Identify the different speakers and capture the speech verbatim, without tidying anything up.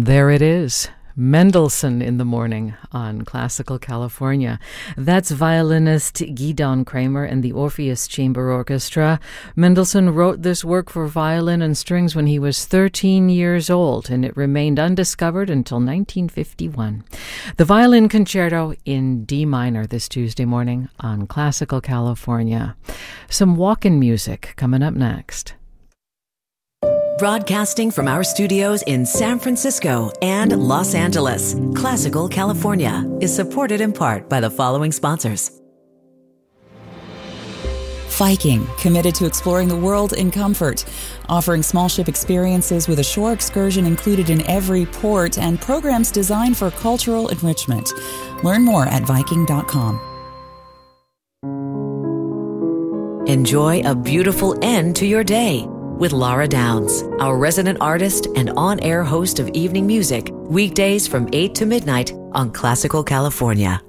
Speaker 1: There it is. Mendelssohn in the morning on Classical California. That's violinist Gidon Kramer and the Orpheus Chamber Orchestra. Mendelssohn wrote this work for violin and strings when he was thirteen years old, and it remained undiscovered until nineteen fifty-one. The Violin Concerto in D minor this Tuesday morning on Classical California. Some walk-in music coming up next.
Speaker 2: Broadcasting from our studios in San Francisco and Los Angeles, Classical California is supported in part by the following sponsors.
Speaker 3: Viking, committed to exploring the world in comfort, offering small ship experiences with a shore excursion included in every port and programs designed for cultural enrichment. Learn more at Viking dot com.
Speaker 2: Enjoy a beautiful end to your day with Laura Downs, our resident artist and on-air host of evening music, weekdays from eight to midnight on Classical California.